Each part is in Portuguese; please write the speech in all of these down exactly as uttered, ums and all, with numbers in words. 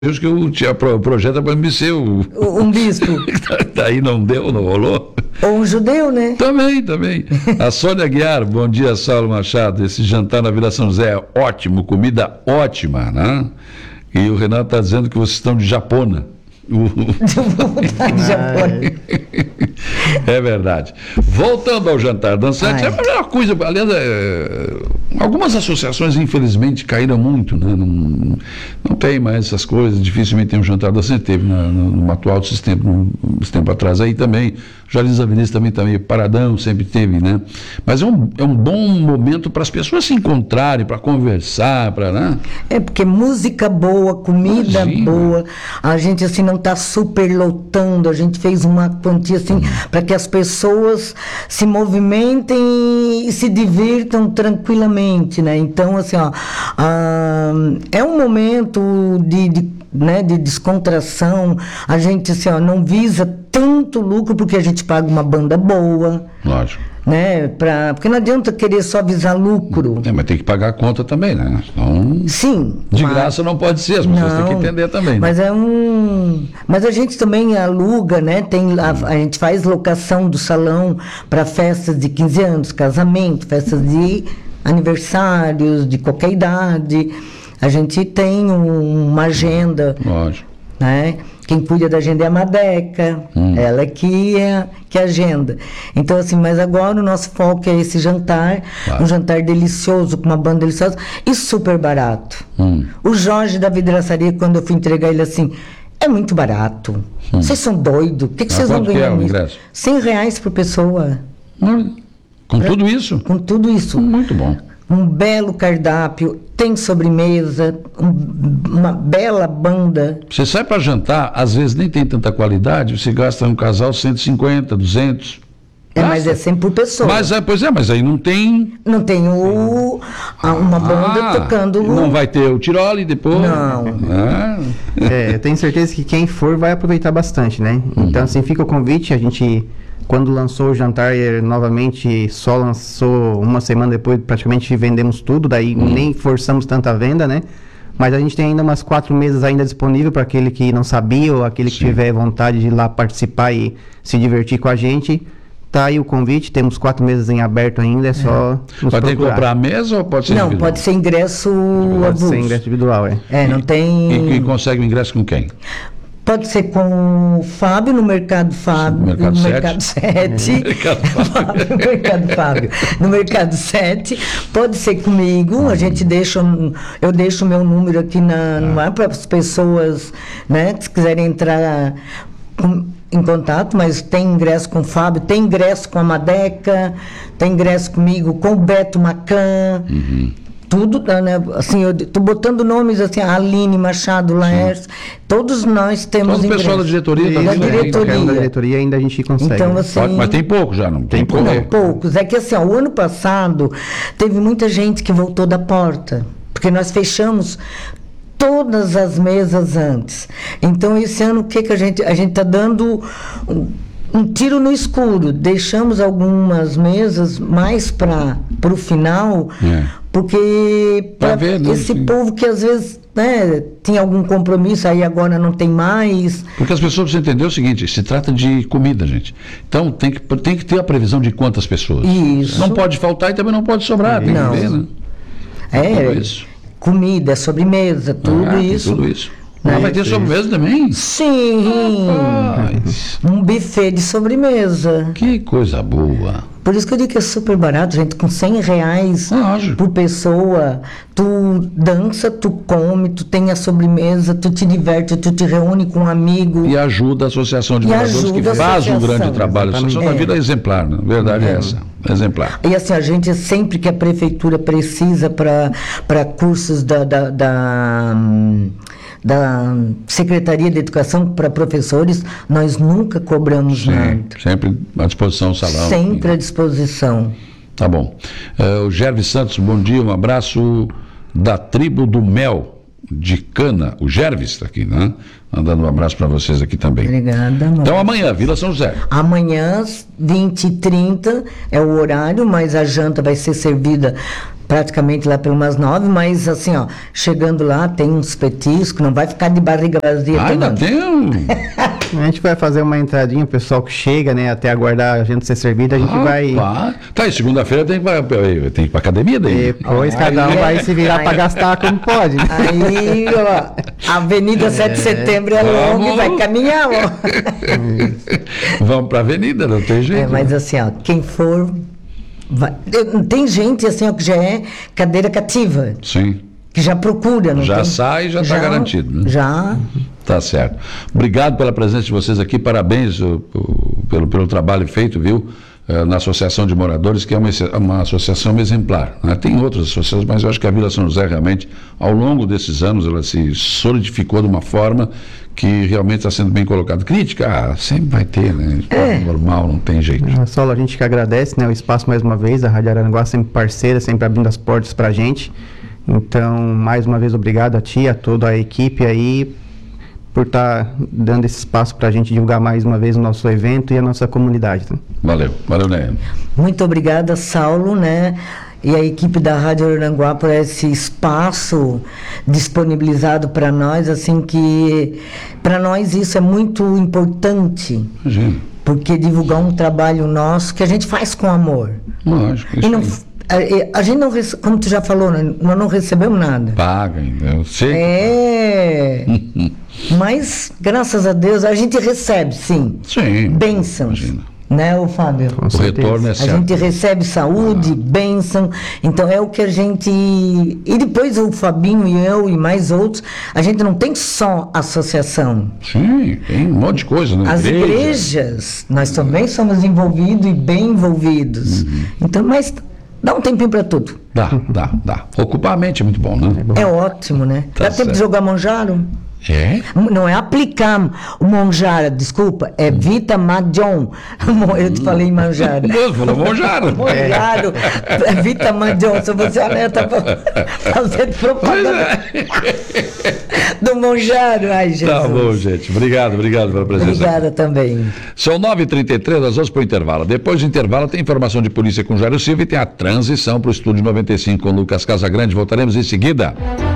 Deus que eu tinha pro, projeto para me ser o, um bispo. Daí não deu, não rolou. Ou um judeu, né? Também, também. A Sônia Guiar, bom dia, Saulo Machado. Esse jantar na Vila São José é ótimo, comida ótima, né? E o Renato está dizendo que vocês estão de japona. De japona. É verdade. Voltando ao jantar dançante, Ai. é a melhor coisa. Aliás, é, algumas associações, infelizmente, caíram muito, né? Não, não tem mais essas coisas. Dificilmente tem um jantar dançante. Teve na, no, no atual sistema, uns tempo atrás aí também. Jardim das Avenidas também está meio paradão, sempre teve, né? Mas é um, é um bom momento para as pessoas se encontrarem, para conversar, para, né? É porque música boa, comida Imagina. boa, a gente assim não está superlotando, a gente fez uma quantia assim hum. para que as pessoas se movimentem e se divirtam tranquilamente, né? Então, assim, ó, ah, é um momento de, de né, de descontração, a gente assim, ó, não visa tanto lucro porque a gente paga uma banda boa. Lógico. Né, pra, porque não adianta querer só visar lucro. É, mas tem que pagar a conta também, né? Então, Sim. De mas, graça não pode ser, as pessoas têm que entender também. Né? Mas é um. Mas a gente também aluga, né? Tem, a, a gente faz locação do salão para festas de quinze anos, casamento, festas de aniversários, de qualquer idade. A gente tem um, uma agenda. Lógico. Né? Quem cuida da agenda é a Madeca, hum. ela que é que agenda. Então, assim, mas agora o nosso foco é esse jantar, claro. um jantar delicioso, com uma banda deliciosa e super barato. Hum. O Jorge da vidraçaria, quando eu fui entregar ele assim, é muito barato. Hum. Vocês são doidos, o que, que vocês vão ganhar nisso? cem reais por pessoa. Hum. Com pra, tudo isso? Com tudo isso. Muito bom. Um belo cardápio, tem sobremesa, um, uma bela banda. Você sai para jantar, às vezes nem tem tanta qualidade, você gasta um casal cento e cinquenta, duzentos. É, mas é sempre por pessoa. Mas é, pois é, mas aí não tem... Não tem o, a, uma banda ah, tocando... Não vai ter o Tiroli depois? Não. Ah. É, eu tenho certeza que quem for vai aproveitar bastante, né? Uhum. Então, assim, fica o convite, a gente... Quando lançou o jantar, novamente só lançou uma semana depois, praticamente vendemos tudo, daí hum. nem forçamos tanta venda, né? Mas a gente tem ainda umas quatro mesas ainda disponível para aquele que não sabia ou aquele Sim. que tiver vontade de ir lá participar e se divertir com a gente. Tá aí o convite, temos quatro mesas em aberto ainda, é só é. nos Pode ter que comprar a mesa ou pode ser Não, individual? pode ser ingresso Pode avulso. ser ingresso individual, é. É, não tem... E, e consegue o ingresso com quem? Pode ser com o Fábio no Mercado Fábio, Mercado no sete. Mercado sete. Mercado Fábio. no Mercado Fábio, no Mercado sete. Pode ser comigo, a gente deixa, eu deixo o meu número aqui na, ah. no ar para as pessoas, né, que se quiserem entrar com, em contato, mas tem ingresso com o Fábio, tem ingresso com a Madeca, tem ingresso comigo, com o Beto Macan. Uhum. Tudo, né? Assim, eu tô botando nomes assim, a Aline Machado, Laércio, todos nós temos Todo o pessoal da diretoria da também. diretoria. Da diretoria ainda a gente consegue. Então, assim, Pode, mas tem pouco já, não tem pouco. Não, poucos. É que assim, ó, o ano passado teve muita gente que voltou da porta, porque nós fechamos todas as mesas antes. Então, esse ano, o que que a gente... A gente está dando... Um, um tiro no escuro, deixamos algumas mesas mais para o final, é. porque para esse não, povo que às vezes, né, tinha algum compromisso, aí agora não tem mais. Porque as pessoas precisam entender o seguinte, se trata de comida, gente. Então tem que, tem que ter a previsão de quantas pessoas. Isso. Não pode faltar e também não pode sobrar, tem não. que ver, né? É, isso. Comida, sobremesa, tudo ah, isso. Tudo isso. Ah, vai ter sobremesa também? Sim! Rapaz. Um buffet de sobremesa. Que coisa boa! Por isso que eu digo que é super barato, gente, com cem reais ah, por pessoa. Tu dança, tu come, tu tem a sobremesa, tu te diverte, tu te reúne com um amigo. E ajuda a Associação de Moradores, que faz um grande trabalho. A Associação da Vida é exemplar, né? A verdade é, é essa, é exemplar. E assim, a gente, sempre que a prefeitura precisa para cursos da... da, da da Secretaria de Educação para professores, nós nunca cobramos Sim, nada. Sempre à disposição o salão. Sempre à disposição. Tá bom. Uh, o Gervis Santos, bom dia, um abraço da tribo do Mel. de Cana, o Gervis está aqui, né? Mandando um abraço para vocês aqui também. Obrigada, amor. Então amanhã, Vila São José. Amanhã, vinte e trinta é o horário, mas a janta vai ser servida praticamente lá pelas nove, mas assim, ó, chegando lá tem uns petiscos, não vai ficar de barriga vazia. Ah, ainda tem um... A gente vai fazer uma entradinha, o pessoal que chega, né, até aguardar a gente ser servida, a gente ah, vai... Pá. Tá, e segunda-feira tem que ir pra, tem que ir pra academia daí. Depois cada um vai se virar para gastar como pode. Né? Aí, ó, a Avenida sete de Setembro é longa e vai caminhar, ó. Vamos pra avenida, não tem jeito. É, mas assim, ó, quem for... Vai. Tem gente assim, ó, que já é cadeira cativa. Sim. Que já procura. Não já tem... sai e já está garantido. Né? Já. Tá certo. Obrigado pela presença de vocês aqui, parabéns o, o, pelo, pelo trabalho feito, viu? Na Associação de Moradores, que é uma, uma associação exemplar. Né? Tem outras associações, mas eu acho que a Vila São José realmente, ao longo desses anos, ela se solidificou de uma forma que realmente está sendo bem colocada. Crítica, ah, sempre vai ter, né? É normal, não tem jeito. É, Saulo, a gente que agradece, né, o espaço mais uma vez, a Rádio Araranguá sempre parceira, sempre abrindo as portas para a gente. Então, mais uma vez, obrigado a ti, a toda a equipe aí, por estar tá dando esse espaço para a gente divulgar mais uma vez o nosso evento e a nossa comunidade. Né? Valeu, valeu, né? Muito obrigada, Saulo, né? E a equipe da Rádio Araranguá por esse espaço disponibilizado para nós, assim que para nós isso é muito importante. Imagina. Porque divulgar um trabalho nosso que a gente faz com amor. Lógico, isso e não, aí. a, a gente não recebe, como tu já falou, né? Nós não recebemos nada. Paga, eu sei. É. Mas, graças a Deus, a gente recebe, sim. Sim. Bênçãos. Imagina. Né, ô Fábio? O retorno é certo. A gente recebe saúde, ah. bênção, então é o que a gente... E depois o Fabinho e eu e mais outros, a gente não tem só associação. Sim, tem um monte de coisa, né? As Igreja. igrejas, nós também somos envolvidos e bem envolvidos. Uhum. Então, mas dá um tempinho para tudo. Dá, dá, dá. Ocupar a mente é muito bom, né? É, bom. É ótimo, né? Tá Dá certo. Tempo de jogar Monjaro? É? Não é aplicar o Monjara, desculpa, é Vita Mahjong. Eu te falei Manjara. Você falou Monjaro. Monjaro, é Vita Mahjong. Se você alerta fazendo propaganda do Monjaro. Ai, Jesus. Tá bom, gente. Obrigado, obrigado pela presença. Obrigada também. São nove e trinta e três, nós vamos para o intervalo. Depois do intervalo tem informação de polícia com Jairo Silva e tem a transição para o Estúdio noventa e cinco com Lucas Casagrande. Voltaremos em seguida.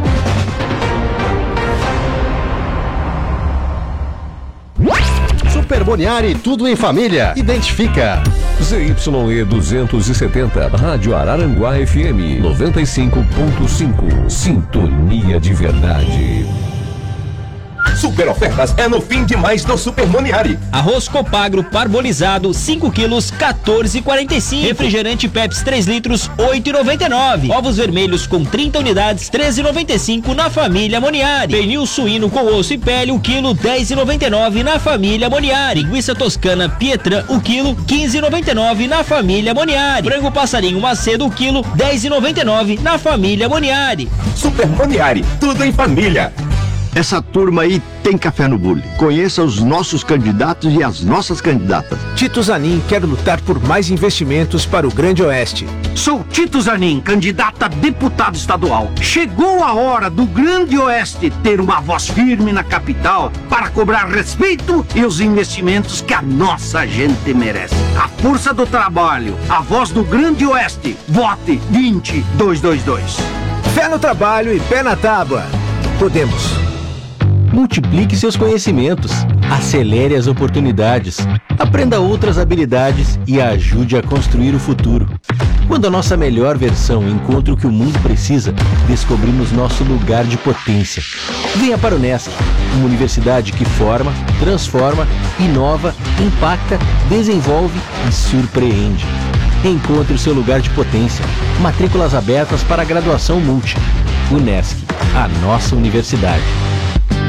Super Boniari, tudo em família. Identifica. Z Y E duzentos e setenta, Rádio Araranguá F M noventa e cinco ponto cinco. Sintonia de verdade. Super ofertas é no fim de mais do Super Moniari. Arroz Copagro parbolizado cinco quilos, quatorze e quarenta e cinco. Refrigerante Pepsi três litros, oito e noventa e nove. Ovos vermelhos com trinta unidades, treze e noventa e cinco na família Moniari. Pernil suíno com osso e pele, o quilo dez e noventa e nove na família Moniari. Linguiça toscana Pietran, o quilo quinze e noventa e nove na família Moniari. Frango passarinho Macedo, o quilo dez e noventa e nove na família Moniari. Super Moniari, tudo em família. Essa turma aí tem café no bule. Conheça os nossos candidatos e as nossas candidatas. Tito Zanin quer lutar por mais investimentos para o Grande Oeste. Sou Tito Zanin, candidato a deputado estadual. Chegou a hora do Grande Oeste ter uma voz firme na capital para cobrar respeito e os investimentos que a nossa gente merece. A força do trabalho, a voz do Grande Oeste. Vote vinte e dois vinte e dois. Fé no trabalho e pé na tábua. Podemos. Multiplique seus conhecimentos, acelere as oportunidades, aprenda outras habilidades e ajude a construir o futuro. Quando a nossa melhor versão encontra o que o mundo precisa, descobrimos nosso lugar de potência. Venha para o Unesc, uma universidade que forma, transforma, inova, impacta, desenvolve e surpreende. Encontre o seu lugar de potência. Matrículas abertas para a graduação multi. Unesc, a nossa universidade.